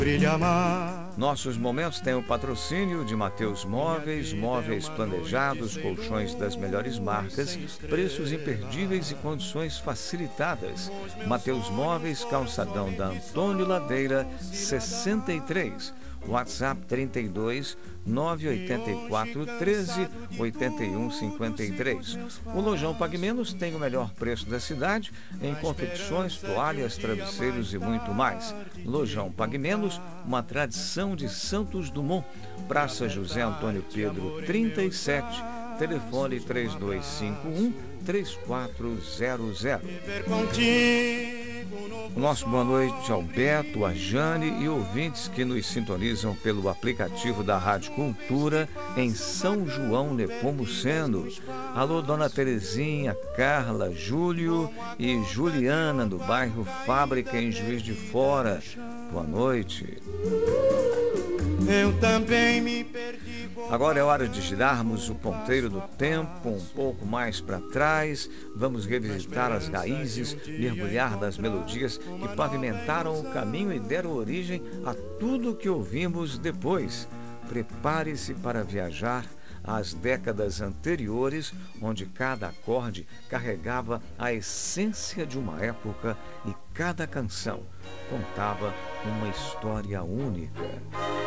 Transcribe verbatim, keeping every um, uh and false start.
Brilha mais. Nossos momentos têm o patrocínio de Mateus Móveis, móveis planejados, colchões das melhores marcas, preços imperdíveis e condições facilitadas. Mateus Móveis, calçadão da Antônio Ladeira, sessenta e três. WhatsApp trinta e dois, nove oito quatro, treze, oito um cinco três. O Lojão Pague Menos tem o melhor preço da cidade em confecções, toalhas, travesseiros e muito mais. Lojão Pague Menos, uma tradição de Santos Dumont. Praça José Antônio Pedro trinta e sete, telefone três dois cinco um, três quatro zero zero. Nosso boa noite ao Beto, a Jane e ouvintes que nos sintonizam pelo aplicativo da Rádio Cultura em São João Nepomuceno. Alô, Dona Terezinha, Carla, Júlio e Juliana, do bairro Fábrica, em Juiz de Fora. Boa noite. Eu também me perdi. Agora é hora de girarmos o ponteiro do tempo um pouco mais para trás. Vamos revisitar as raízes, mergulhar nas melodias que pavimentaram o caminho e deram origem a tudo que ouvimos depois. Prepare-se para viajar às décadas anteriores, onde cada acorde carregava a essência de uma época e cada canção contava uma história única.